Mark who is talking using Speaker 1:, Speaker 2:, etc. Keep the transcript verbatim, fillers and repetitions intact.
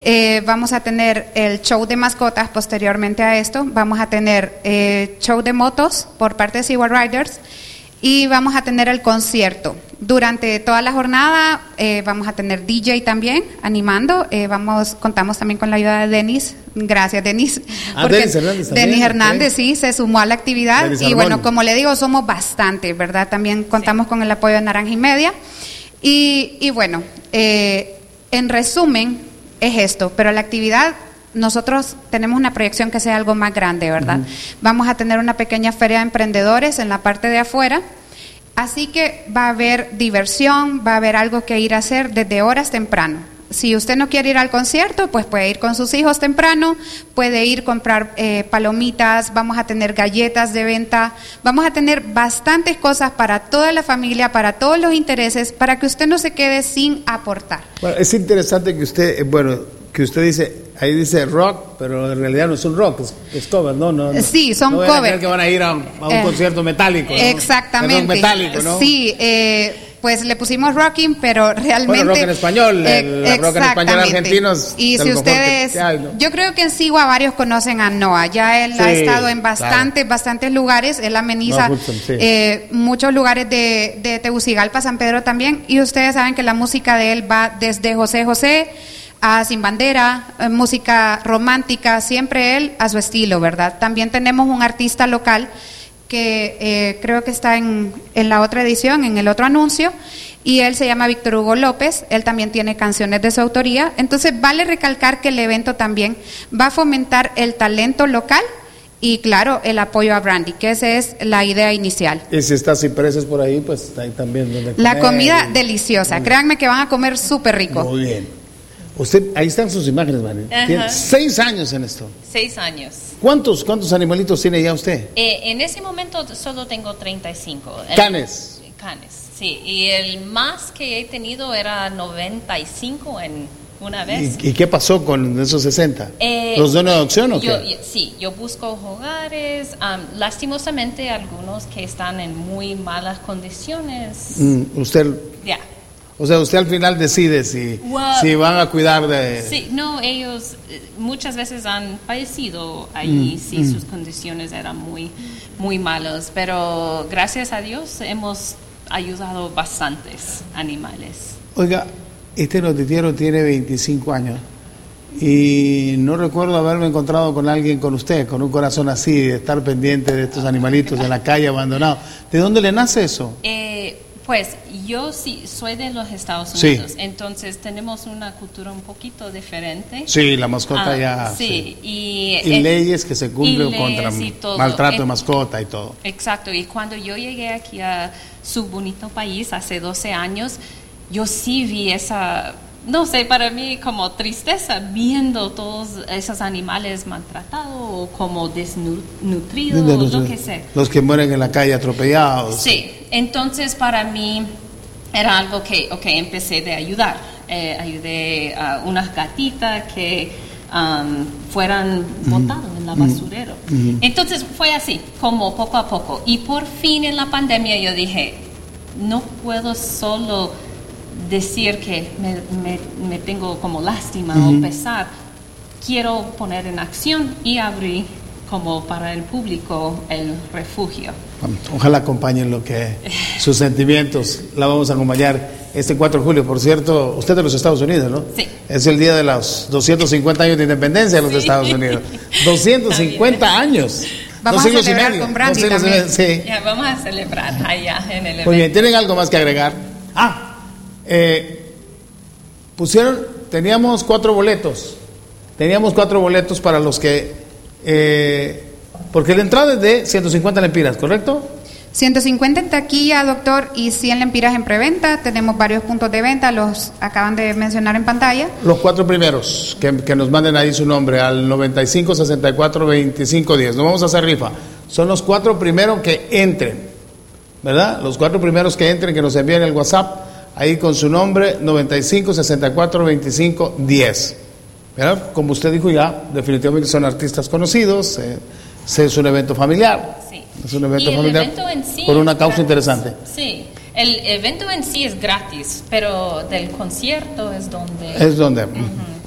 Speaker 1: Eh, vamos a tener el show de mascotas posteriormente a esto. Vamos a tener eh, show de motos por parte de SeaWorld Riders. Y vamos a tener el concierto. Durante toda la jornada eh, vamos a tener D J también animando. Eh, vamos, contamos también con la ayuda de Denis. Gracias, Denis.
Speaker 2: Ah, Denis Hernández también.
Speaker 1: Denis Hernández, okay. Sí, se sumó a la actividad.
Speaker 2: Denis
Speaker 1: y
Speaker 2: Arbón.
Speaker 1: Bueno, como le digo, somos bastantes, ¿verdad? También contamos sí. con el apoyo de Naranja y Media. Y, y bueno, eh, en resumen, es esto. Pero la actividad, nosotros tenemos una proyección que sea algo más grande, ¿verdad? Uh-huh. Vamos a tener una pequeña feria de emprendedores en la parte de afuera, así que va a haber diversión, va a haber algo que ir a hacer desde horas temprano. Si usted no quiere ir al concierto, pues puede ir con sus hijos temprano, puede ir a comprar eh, palomitas, vamos a tener galletas de venta, vamos a tener bastantes cosas para toda la familia, para todos los intereses, para que usted no se quede sin aportar.
Speaker 2: Bueno, es interesante que usted, bueno, que usted dice, ahí dice rock, pero en realidad no es un rock, es, es cover, ¿no? no, no
Speaker 1: sí, son
Speaker 2: no
Speaker 1: covers.
Speaker 2: Que van a ir a, a un eh, concierto metálico, ¿no?
Speaker 1: Exactamente.
Speaker 2: Rock metálico, ¿no?
Speaker 1: Sí, eh, pues le pusimos rocking, pero realmente...
Speaker 2: Bueno, rock en español,
Speaker 1: eh,
Speaker 2: el rock en español argentino.
Speaker 1: Y si ustedes... Que hay, ¿no? Yo creo que en Sigua varios conocen a Noah, ya él sí, ha estado en bastantes, claro. bastantes lugares, él ameniza no, Hudson, sí. eh, muchos lugares de, de Tegucigalpa, San Pedro también, y ustedes saben que la música de él va desde José José a Sin Bandera, eh, música romántica, siempre él a su estilo, ¿verdad? También tenemos un artista local que eh, creo que está en, en la otra edición, en el otro anuncio, y él se llama Víctor Hugo López, él también tiene canciones de su autoría, entonces vale recalcar que el evento también va a fomentar el talento local y claro, el apoyo a Brandy, que esa es la idea inicial.
Speaker 2: Y si está sin precios por ahí, pues ahí también donde
Speaker 1: la
Speaker 2: comer,
Speaker 1: comida
Speaker 2: y...
Speaker 1: deliciosa, créanme que van a comer súper rico.
Speaker 2: Muy bien. Usted, ahí están sus imágenes, Mari. Uh-huh. Tiene seis años en esto.
Speaker 3: Seis años.
Speaker 2: ¿Cuántos, cuántos animalitos tiene ya usted?
Speaker 3: Eh, en ese momento solo tengo treinta y cinco.
Speaker 2: ¿Canes?
Speaker 3: El, canes, sí. Y el más que he tenido era noventa y cinco en una vez.
Speaker 2: ¿Y, y qué pasó con esos sesenta? Eh, ¿Los dono de adopción o
Speaker 3: yo,
Speaker 2: qué?
Speaker 3: Yo, sí, yo busco hogares. Um, lastimosamente, algunos que están en muy malas condiciones.
Speaker 2: Mm, ¿Usted...?
Speaker 3: Ya. Yeah.
Speaker 2: O sea, usted al final decide si, well, si van a cuidar de...
Speaker 3: Sí, no, ellos muchas veces han fallecido ahí, mm, sí, mm. sus condiciones eran muy, muy malas, pero gracias a Dios hemos ayudado bastantes animales.
Speaker 2: Oiga, este noticiero tiene veinticinco años y no recuerdo haberme encontrado con alguien, con usted, con un corazón así, de estar pendiente de estos animalitos en la calle abandonados. ¿De dónde le nace eso?
Speaker 3: Eh... Pues yo sí soy de los Estados Unidos, sí. Entonces tenemos una cultura un poquito diferente.
Speaker 2: Sí, la mascota ah, ya.
Speaker 3: Sí, sí. Y,
Speaker 2: y eh, leyes que se cumplen contra maltrato
Speaker 3: eh,
Speaker 2: de mascota y todo.
Speaker 3: Exacto, y cuando yo llegué aquí a su bonito país hace doce años, yo sí vi esa, no sé, para mí como tristeza viendo todos esos animales maltratados o como desnutridos, de los, lo que sea.
Speaker 2: Los que mueren en la calle atropellados.
Speaker 3: Sí, entonces para mí era algo que, ok, empecé de ayudar. Eh, ayudé a unas gatitas que um, fueran botadas mm. en la basurero. Mm. Entonces fue así, como poco a poco. Y por fin en la pandemia yo dije, no puedo solo decir que me, me, me tengo como lástima uh-huh. o pesar, quiero poner en acción y abrir como para el público el refugio.
Speaker 2: Ojalá acompañen lo que sus sentimientos. La vamos a acompañar este cuatro de julio, por cierto, usted de los Estados Unidos, ¿no?
Speaker 3: Sí.
Speaker 2: Es el día de los doscientos cincuenta años de independencia de los sí. Estados Unidos. doscientos cincuenta años.
Speaker 1: Vamos a celebrar con Brandy también.
Speaker 3: Sí. Ya, vamos a celebrar allá en el evento.
Speaker 2: Muy bien, ¿tienen algo más que agregar? Ah, Eh, pusieron, teníamos cuatro boletos, teníamos cuatro boletos para los que, eh, porque la entrada es de ciento cincuenta lempiras, ¿correcto?
Speaker 1: ciento cincuenta en taquilla, doctor, y cien lempiras en preventa. Tenemos varios puntos de venta, los acaban de mencionar en pantalla.
Speaker 2: Los cuatro primeros, que, que nos manden ahí su nombre al noventa y cinco, sesenta y cuatro, veinticinco, diez. No vamos a hacer rifa, son los cuatro primeros que entren, ¿verdad? Los cuatro primeros que entren, que nos envíen el WhatsApp ahí con su nombre, noventa y cinco, sesenta y cuatro, veinticinco, diez. ¿Verdad? Como usted dijo ya, definitivamente son artistas conocidos, eh, es un evento familiar.
Speaker 3: Sí.
Speaker 2: Es un evento
Speaker 3: y
Speaker 2: familiar
Speaker 3: el evento en sí
Speaker 2: por una causa
Speaker 3: gratis.
Speaker 2: Interesante.
Speaker 3: Sí, el evento en sí es gratis, pero del concierto es donde...
Speaker 2: Es donde...
Speaker 3: Uh-huh.